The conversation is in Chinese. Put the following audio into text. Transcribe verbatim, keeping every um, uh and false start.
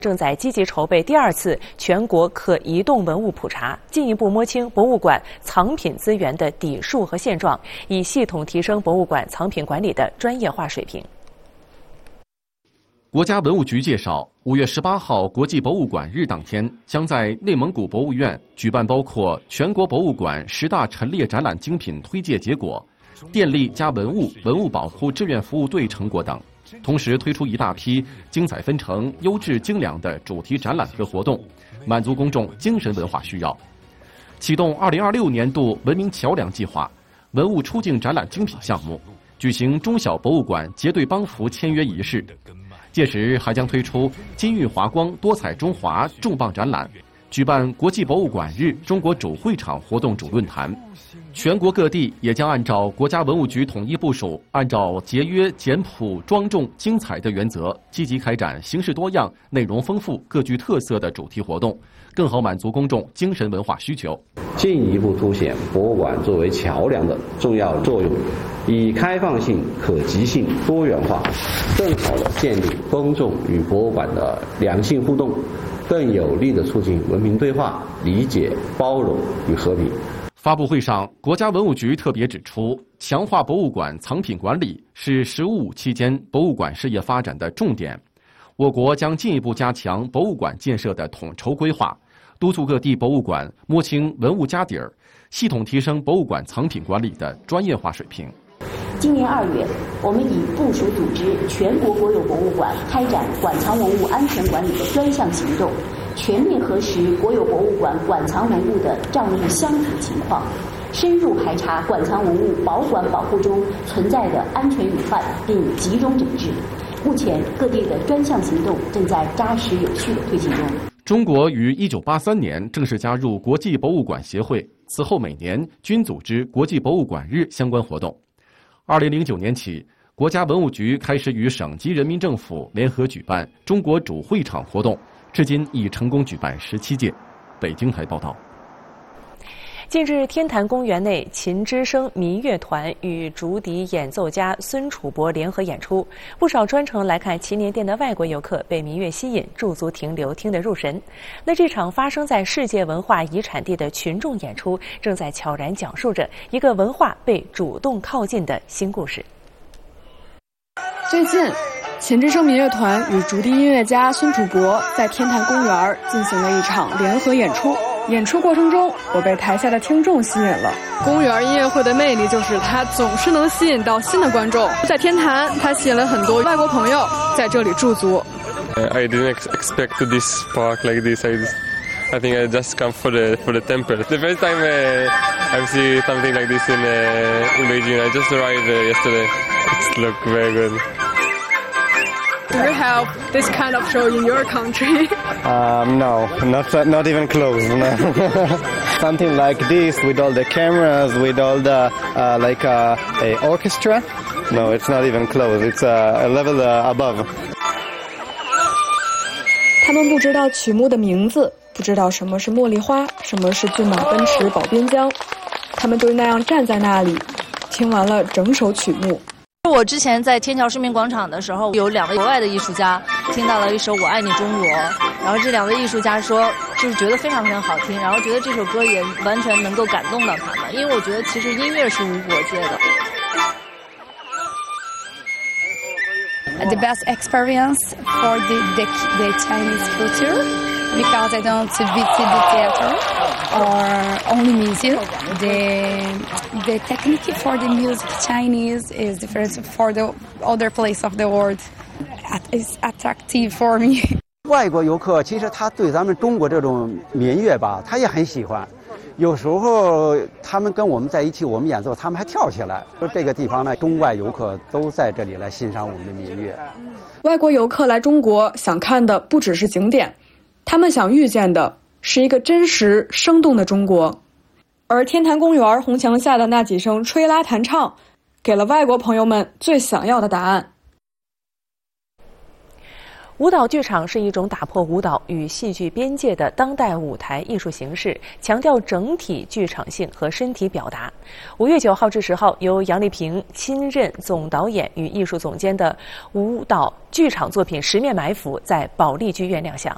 正在积极筹备第二次全国可移动文物普查，进一步摸清博物馆藏品资源的底数和现状，以系统提升博物馆藏品管理的专业化水平。 国家文物局介绍，五月十八号国际博物馆日当天，将在内蒙古博物院举办包括全国博物馆十大陈列展览精品推介结果、电力加文物文物保护志愿服务队成果等。同时推出一大批精彩纷呈、优质精良的主题展览和活动，满足公众精神文化需要。启动二零二六年度文明桥梁计划、文物出境展览精品项目，举行中小博物馆结对帮扶签约仪式。届时还将推出金玉华光、多彩中华重磅展览，举办国际博物馆日中国主会场活动主论坛。全国各地也将按照国家文物局统一部署，按照节约、简朴、庄重、精彩的原则，积极开展形式多样、内容丰富、各具特色的主题活动，更好满足公众精神文化需求， 进一步凸显博物馆作为桥梁的重要作用，以开放性、可及性、多元化，更好地建立公众与博物馆的良性互动，更有力地促进文明对话、理解、包容与和平。 发布会上，国家文物局特别指出，强化博物馆藏品管理是“十五五”期间博物馆事业发展的重点。我国将进一步加强博物馆建设的统筹规划，督促各地博物馆摸清文物家底儿，系统提升博物馆藏品管理的专业化水平。 今年二月，我们以部署组织全国国有博物馆开展馆藏文物安全管理的专项行动，全面核实国有博物馆馆藏文物的账务相符情况，深入排查馆藏文物保管保护中存在的安全隐患，并集中整治。目前，各地的专项行动正在扎实有序的推进中。 中国于一九八三年正式加入国际博物馆协会，此后每年均组织国际博物馆日相关活动。二零零九年起，国家文物局开始与省级人民政府联合举办中国主会场活动，至今已成功举办十七届。北京台报道。 近日，天坛公园内琴之声民乐团与竹笛演奏家孙楚博联合演出，不少专程来看祈年殿的外国游客被民乐吸引，驻足停留，听得入神。那这场发生在世界文化遗产地的群众演出，正在悄然讲述着一个文化被主动靠近的新故事。 最近，琴之声民乐团与竹笛音乐家孙楚博在天坛公园进行了一场联合演出。演出过程中，我被台下的听众吸引了。公园音乐会的魅力就是它总是能吸引到新的观众。在天坛，它吸引了很多外国朋友在这里驻足。 I didn't expect this park like this. I, I think I just come for the for the temple. The first time uh, I've seen something like this in uh, in Beijing. I just arrived uh, yesterday. It looks very good. Do you have this kind of show in your country? Um, no, not not even close. No. Something like this with all the cameras, with all the uh, like uh, a orchestra. No, it's not even close. It's uh, a level uh, above. 他们不知道曲目的名字，不知道什么是茉莉花，什么是骏马奔驰保边疆。他们就那样站在那里，听完了整首曲目。 我之前在天桥市民广场的时候，有两位国外的艺术家听到了一首《我爱你中国》，然后这两位艺术家说，就是觉得非常非常好听，然后觉得这首歌也完全能够感动到他们，因为我觉得其实音乐是无国界的。 The best experience for the the, the Chinese culture because I don't visit the theater or only museum. The the technique for the music Chinese is different for the other place of the world. It's attractive for me. 外国游客其实他对咱们中国这种民乐吧，他也很喜欢。有时候他们跟我们在一起，我们演奏，他们还跳起来。说这个地方呢，中外游客都在这里来欣赏我们的民乐。 外国游客来中国想看的不只是景点，他们想遇见的是一个真实生动的中国。而天坛公园红墙下的那几声吹拉弹唱，给了外国朋友们最想要的答案。 舞蹈剧场是一种打破舞蹈与戏剧边界的当代舞台艺术形式，强调整体剧场性和身体表达。五月九号至十号，由杨丽萍亲任总导演与艺术总监的舞蹈剧场作品《十面埋伏》在保利剧院亮相。